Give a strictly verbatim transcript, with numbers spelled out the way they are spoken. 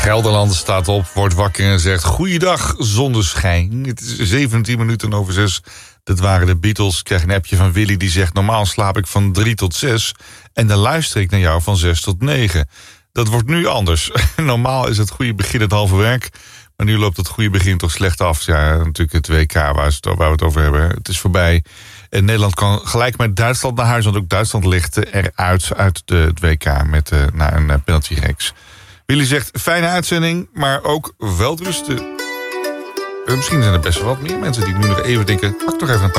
Gelderland staat op, wordt wakker en zegt... Goeiedag, zonneschijn. Het is zeventien minuten over zes. Dat waren de Beatles. Ik krijg een appje van Willy die zegt... Normaal slaap ik van drie tot zes. En dan luister ik naar jou van zes tot negen. Dat wordt nu anders. Normaal is het goede begin het halve werk. Maar nu loopt het goede begin toch slecht af. Ja, natuurlijk het W K waar we het over hebben. Het is voorbij. En Nederland kan gelijk met Duitsland naar huis. Want ook Duitsland ligt eruit uit de, het W K met, uh, naar een uh, penaltyreeks. Willy zegt, fijne uitzending, maar ook welterusten. Uh, misschien zijn er best wel wat meer mensen die nu nog even denken... pak toch even een paar